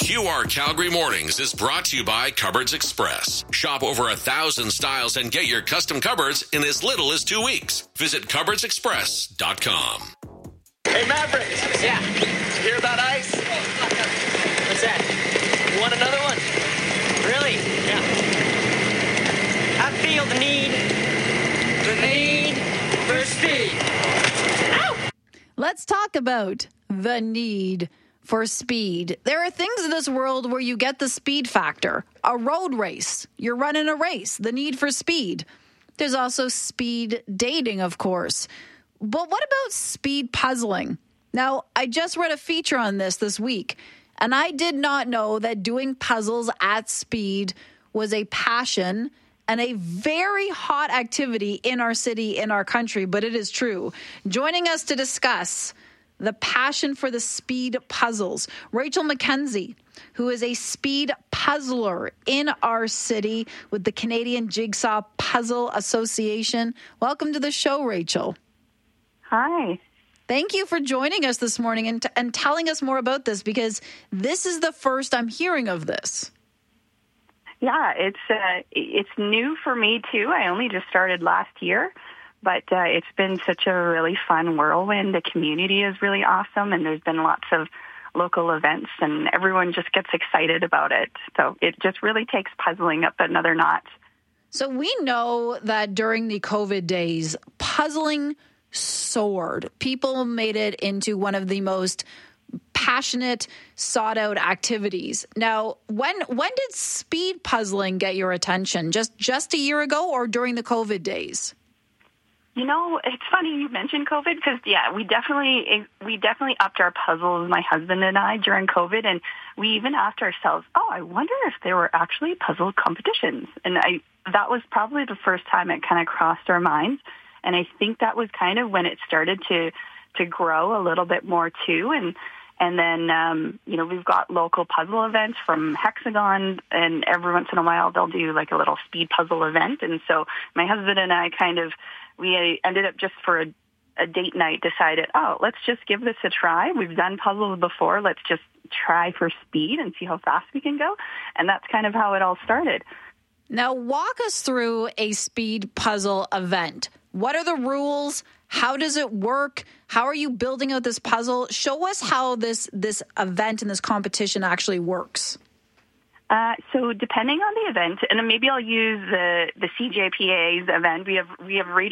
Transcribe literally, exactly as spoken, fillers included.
Q R Calgary Mornings is brought to you by Cupboards Express. Shop over a thousand styles and get your custom cupboards in as little as two weeks. Visit cupboards express dot com. Hey, Mavericks. Yeah. Did you hear about ice? What's that? You want another one? Really? Yeah. I feel the need. The need for speed. Ow! Let's talk about the need for speed. There are things in this world where you get the speed factor. A road race. You're running a race. The need for speed. There's also speed dating, of course. But what about speed puzzling? Now, I just read a feature on this this week, and I did not know that doing puzzles at speed was a passion and a very hot activity in our city, in our country, but it is true. Joining us to discuss the passion for the speed puzzles, Rachel McKenzie, who is a speed puzzler in our city with the Canadian Jigsaw Puzzle Association. Welcome to the show, Rachel. Hi. Thank you for joining us this morning and, t- and telling us more about this, because this is the first I'm hearing of this. Yeah, it's uh, it's new for me too. I only just started last year, but uh, it's been such a really fun whirlwind. The community is really awesome, and there's been lots of local events, and everyone just gets excited about it. So it just really takes puzzling up another notch. So we know that during the COVID days, puzzling soared. People made it into one of the most passionate, sought-out activities. Now, when when did speed puzzling get your attention? Just just a year ago, or during the COVID days? You know, it's funny you mentioned COVID because, yeah, we definitely we definitely upped our puzzles, my husband and I, during COVID, and we even asked ourselves, oh, I wonder if there were actually puzzle competitions. And I that was probably the first time it kind of crossed our minds. And I think that was kind of when it started to to grow a little bit more too. And and then, um, you know, we've got local puzzle events from Hexagon, and every once in a while they'll do like a little speed puzzle event. And so my husband and I kind of, we ended up just for a, a date night decided, oh, let's just give this a try. We've done puzzles before. Let's just try for speed and see how fast we can go. And that's kind of how it all started. Now, walk us through a speed puzzle event. What are the rules? How does it work? How are you building out this puzzle? Show us how this this event and this competition actually works. Uh, so depending on the event, and maybe I'll use the, the C J P A's event, we have we have